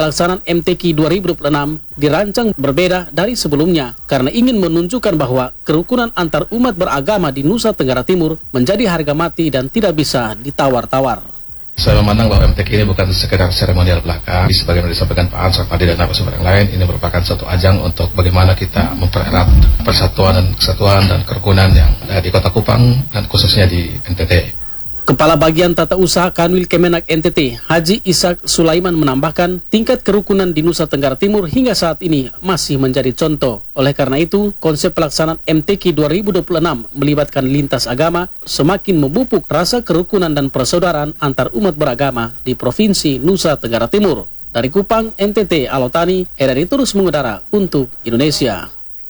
pelaksanaan MTQ 2026 dirancang berbeda dari sebelumnya karena ingin menunjukkan bahwa kerukunan antar umat beragama di Nusa Tenggara Timur menjadi harga mati dan tidak bisa ditawar-tawar. Saya memandang bahwa MTQ ini bukan sekedar seremonial belaka, sebagaimana disampaikan Pak Ansar Padi dan narasumber yang lain. Ini merupakan satu ajang untuk bagaimana kita mempererat persatuan dan kesatuan dan kerukunan yang ada di Kota Kupang dan khususnya di NTT. Kepala Bagian Tata Usaha Kanwil Kemenak NTT, Haji Ishak Sulaiman menambahkan, tingkat kerukunan di Nusa Tenggara Timur hingga saat ini masih menjadi contoh. Oleh karena itu, konsep pelaksanaan MTQ 2026 melibatkan lintas agama semakin memupuk rasa kerukunan dan persaudaraan antar umat beragama di Provinsi Nusa Tenggara Timur. Dari Kupang, NTT, Alotani, RRI terus mengudara untuk Indonesia.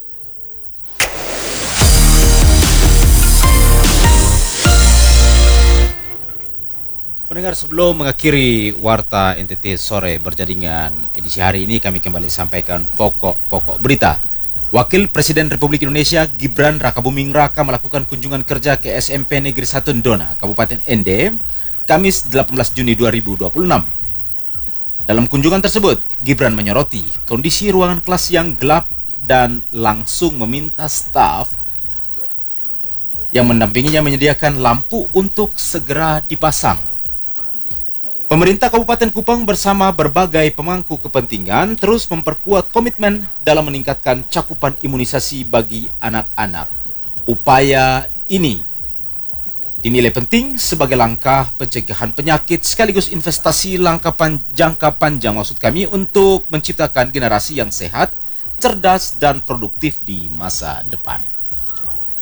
Pendengar, sebelum mengakhiri Warta NTT Sore berjaringan edisi hari ini, kami kembali sampaikan pokok-pokok berita. Wakil Presiden Republik Indonesia Gibran Rakabuming Raka melakukan kunjungan kerja ke SMP Negeri 1 Ndona, Kabupaten Ende, Kamis 18 Juni 2026. Dalam kunjungan tersebut, Gibran menyoroti kondisi ruangan kelas yang gelap dan langsung meminta staf yang mendampinginya menyediakan lampu untuk segera dipasang. Pemerintah Kabupaten Kupang bersama berbagai pemangku kepentingan terus memperkuat komitmen dalam meningkatkan cakupan imunisasi bagi anak-anak. Upaya ini dinilai penting sebagai langkah pencegahan penyakit sekaligus investasi jangka panjang maksud kami untuk menciptakan generasi yang sehat, cerdas, dan produktif di masa depan.